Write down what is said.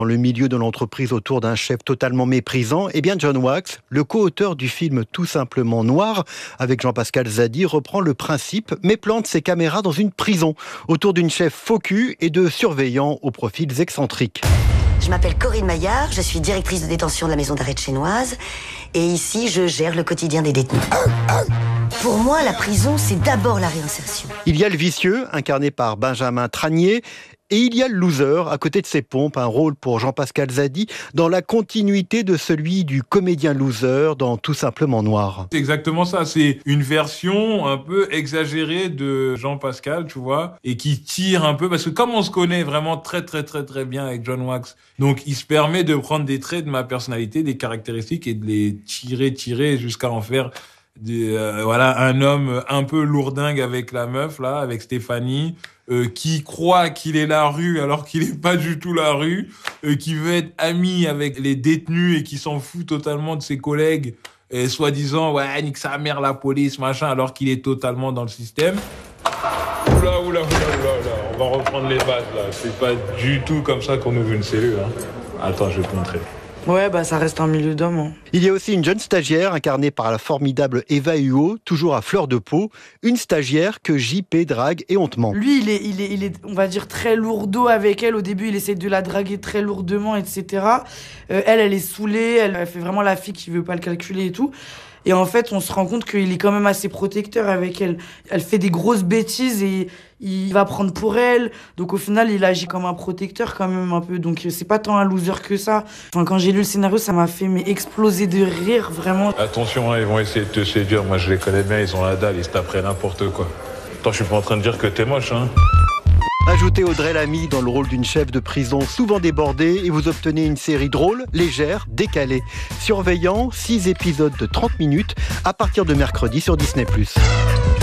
Dans le milieu de l'entreprise autour d'un chef totalement méprisant, eh bien John Wax, le co-auteur du film Tout simplement noir, avec Jean-Pascal Zadi, reprend le principe, mais plante ses caméras dans une prison, autour d'une chef faux cul et de surveillants aux profils excentriques. Je m'appelle Corinne Maillard, je suis directrice de détention de la maison d'arrêt de Chênoise, et ici je gère le quotidien des détenus. Pour moi, la prison, c'est d'abord la réinsertion. Il y a le vicieux, incarné par Benjamin Tranier, et il y a le loser, à côté de ses pompes, un rôle pour Jean-Pascal Zadi, dans la continuité de celui du comédien loser dans Tout simplement noir. C'est exactement ça, c'est une version un peu exagérée de Jean-Pascal, tu vois, et qui tire un peu, parce que comme on se connaît vraiment très bien avec John Wax, donc il se permet de prendre des traits de ma personnalité, des caractéristiques, et de les tirer jusqu'à en faire un homme un peu lourdingue avec la meuf, là, avec Stéphanie, qui croit qu'il est la rue alors qu'il est pas du tout la rue, qui veut être ami avec les détenus et qui s'en fout totalement de ses collègues, soi-disant, ouais, nique sa mère la police, machin, alors qu'il est totalement dans le système. Oula, on va reprendre les bases, là. C'est pas du tout comme ça qu'on ouvre une cellule, hein. Attends, je vais te montrer. Ouais, ça reste un milieu d'hommes. Hein. Il y a aussi une jeune stagiaire incarnée par la formidable Eva Huot, toujours à fleur de peau, une stagiaire que JP drague éhontement. Lui, il est, on va dire, très lourdeau avec elle. Au début, il essaie de la draguer très lourdement, etc. Elle est saoulée, elle fait vraiment la fille qui veut pas le calculer et tout. Et en fait, on se rend compte qu'il est quand même assez protecteur avec elle. Elle fait des grosses bêtises et il va prendre pour elle. Donc au final, il agit comme un protecteur quand même un peu. Donc c'est pas tant un loser que ça. Enfin, quand j'ai lu le scénario, ça m'a fait exploser de rire, vraiment. Attention, ils vont essayer de te séduire. Moi, je les connais bien, ils ont la dalle, ils se taperaient n'importe quoi. Attends, je suis pas en train de dire que t'es moche, hein. Ajoutez Audrey Lamy dans le rôle d'une chef de prison souvent débordée et vous obtenez une série drôle, légère, décalée. Surveillant, 6 épisodes de 30 minutes à partir de mercredi sur Disney+.